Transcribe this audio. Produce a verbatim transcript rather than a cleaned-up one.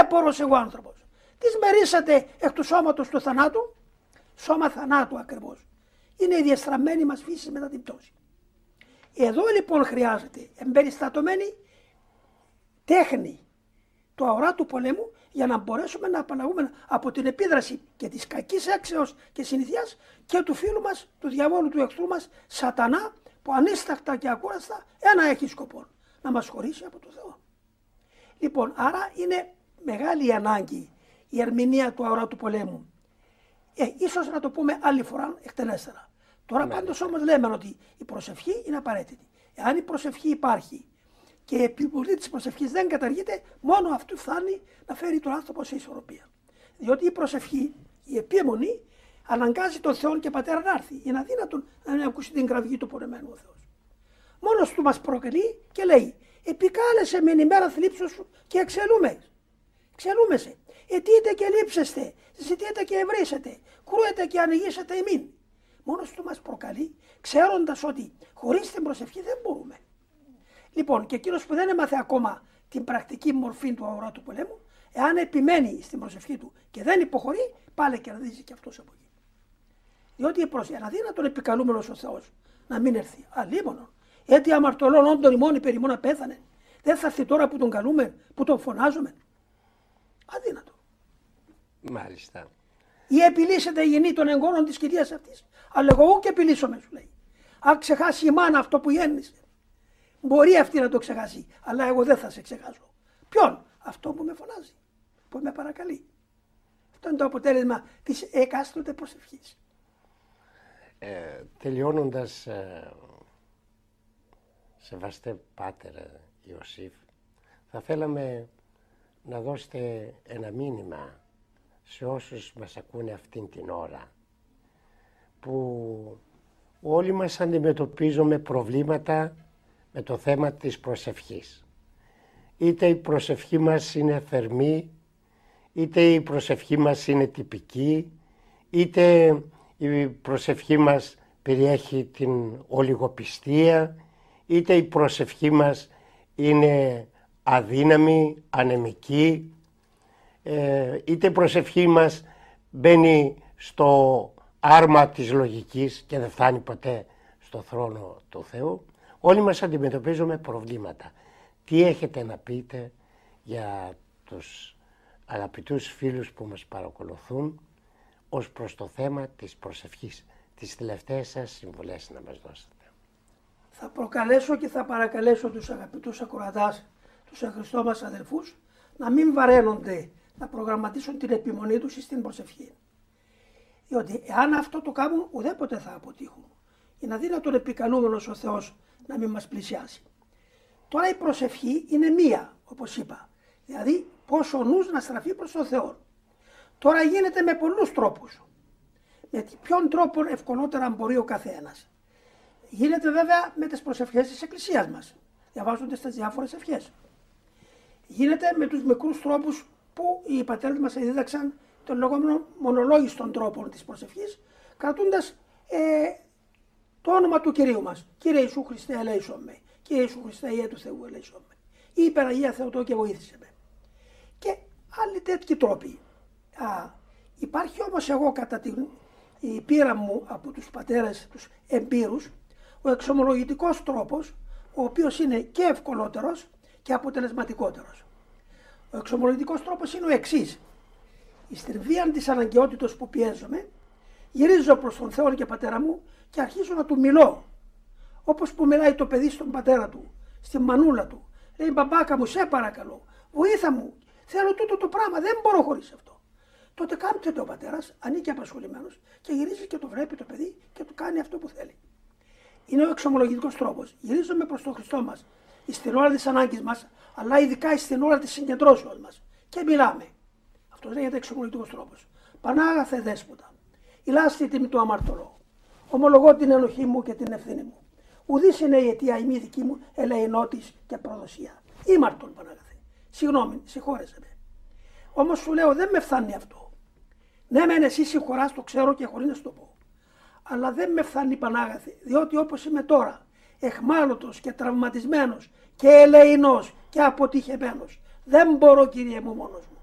ταλέπορος εγώ άνθρωπος. Τις μερίσατε εκ του σώματος του θανάτου, σώμα θανάτου ακριβώς. Είναι η διαστραμμένη μας φύση μετά την πτώση. Εδώ λοιπόν χρειάζεται εμπεριστατωμένη τέχνη του αοράτου πολέμου για να μπορέσουμε να απαλλαγούμε από την επίδραση και της κακής έξεως και συνηθιάς και του φίλου μας, του διαβόλου, του εχθρού μας, σατανά, που ανίστακτα και ακούραστα ένα έχει σκοπό, να μας χωρίσει από τον Θεό. Λοιπόν, άρα είναι μεγάλη η ανάγκη η ερμηνεία του αοράτου πολέμου. Ε, ίσως να το πούμε άλλη φορά εκτενέστερα. Τώρα ναι, πάντως όμως λέμε ότι η προσευχή είναι απαραίτητη. Εάν η προσευχή υπάρχει και η επιβολή της προσευχής δεν καταργείται, μόνο αυτού φτάνει να φέρει τον άνθρωπο σε ισορροπία. Διότι η προσευχή, η επίμονη, αναγκάζει τον Θεό και Πατέρα να έρθει. Είναι αδύνατον να μην ακούσει την κραυγή του πονεμένου ο Θεός. Μόνος του μας προκαλεί και λέει: επικάλεσε με την ημέρα θλίψεως σου και εξελούμε. Ξελούμε σε. Αιτείτε και λείψεστε, ζητείτε και ευρύσετε, κρούετε και ανοιγήσετε εμήν. Μόνος του μας προκαλεί, ξέροντας ότι χωρίς την προσευχή δεν μπορούμε. Λοιπόν, και εκείνος που δεν έμαθε ακόμα την πρακτική μορφή του αοράτου πολέμου, εάν επιμένει στην προσευχή του και δεν υποχωρεί, πάλι κερδίζει και αυτός από εκεί. Διότι η προσευχή, είναι αδύνατον επικαλούμενος ο Θεός να μην έρθει. Αλίμονο. Έτσι αμαρτωλών όντων ημών περιμόνα πέθανε. Δεν θα έρθει τώρα που τον καλούμε, που τον φωνάζουμε. Αδύνατο. Μάλιστα. Ή επιλύσετε η γεννή των εγγόνων της κυρίας αυτής. Αλλά εγώ και επιλύσομαι, σου λέει. Αν ξεχάσει η μάνα αυτό που γέννησε, μπορεί αυτή να το ξεχάσει, αλλά εγώ δεν θα σε ξεχάσω. Ποιον? Αυτό που με φωνάζει, που με παρακαλεί. Αυτό είναι το αποτέλεσμα της εκάστοτε προσευχής. Ε, τελειώνοντας, ε, σεβαστέ Πάτερ Ιωσήφ, θα θέλαμε να δώσετε ένα μήνυμα σε όσους μας ακούνε αυτήν την ώρα, που όλοι μας αντιμετωπίζουμε προβλήματα με το θέμα της προσευχής. Είτε η προσευχή μας είναι θερμή, είτε η προσευχή μας είναι τυπική, είτε η προσευχή μας περιέχει την ολιγοπιστία, είτε η προσευχή μας είναι αδύναμη, ανεμική, είτε η προσευχή μας μπαίνει στο άρμα της λογικής και δεν φτάνει ποτέ στο θρόνο του Θεού. Όλοι μας αντιμετωπίζουμε προβλήματα. Τι έχετε να πείτε για τους αγαπητούς φίλους που μας παρακολουθούν ως προς το θέμα της προσευχής? Τις τελευταίες σας συμβουλές να μας δώσετε. Θα προκαλέσω και θα παρακαλέσω τους αγαπητούς ακροατάς, τους ευχριστώ μας αδελφούς, να μην βαραίνονται να προγραμματίσουν την επιμονή τους στην προσευχή. Διότι εάν αυτό το κάνουν, ουδέποτε θα αποτύχουν. Είναι αδύνατον επικαλούμενος ο Θεός να μην μας πλησιάσει. Τώρα η προσευχή είναι μία, όπως είπα. Δηλαδή πώς ο νους να στραφεί προς τον Θεό. Τώρα γίνεται με πολλούς τρόπους. Με ποιον τρόπο ευκολότερα μπορεί ο καθένας. Γίνεται βέβαια με τις προσευχές της Εκκλησίας μας. Διαβάζονται στις διάφορες ευχές. Γίνεται με τους μικρούς τρόπους που οι πατέρες μας δίδαξαν τον λεγόμενο μονολόγιστον τρόπων της προσευχής, κρατώντας ε, το όνομα του Κυρίου μας. Κύριε Ιησού Χριστέ, ελέησον με. Κύριε Ιησού Χριστέ, Υιέ του Θεού, ελέησον με. Ή υπεραγία Θεοτό και βοήθησε με. Και άλλοι τέτοιοι τρόποι. Α, υπάρχει όμως εγώ κατά την η πείρα μου από τους πατέρες, τους εμπειρούς, ο εξομολογητικός τρόπος, ο οποίος είναι και ευκολότερος και αποτελεσματικότερος. Ο εξομολογητικός τρόπος είναι ο εξής. Η στριβία της αναγκαιότητας που πιέζομαι, γυρίζω προς τον Θεό και Πατέρα μου και αρχίζω να του μιλώ. Όπως που μιλάει το παιδί στον πατέρα του, στη μανούλα του. Λέει, μπαμπάκα μου, σε παρακαλώ, βοήθα μου, θέλω τούτο το πράγμα, δεν μπορώ χωρίς αυτό. Τότε κάμπτεται ο πατέρας, ανήκει απασχολημένος και γυρίζει και το βλέπει το παιδί και του κάνει αυτό που θέλει. Είναι ο εξομολογητικός τρόπος. Γυρίζουμε προς τον Χριστό μας, στην ώρα της ανάγκης μας, αλλά ειδικά στην ώρα της συγκεντρώσεως μας. Και μιλάμε. Αυτό λέγεται εξομολογητικός τρόπος. Πανάγαθε Δέσποτα, ηλάς τη τιμή του αμαρτωλό. Ομολογώ την ενοχή μου και την ευθύνη μου. Ουδής είναι η αιτία η μη δική μου ελεηνότης και προδοσία. Ήμαρτον Πανάγαθε. Συγγνώμη, συγχώρεσαι με. Όμως σου λέω δεν με φτάνει αυτό. Ναι, μεν εσύ συγχωράς, το ξέρω και χωρίς να σου το πω. Αλλά δεν με φτάνει Πανάγαθε, διότι όπως είμαι τώρα, εχμάλωτος και τραυματισμένος και ελεηνός και αποτυχεμένος, δεν μπορώ Κύριε μου μόνος μου.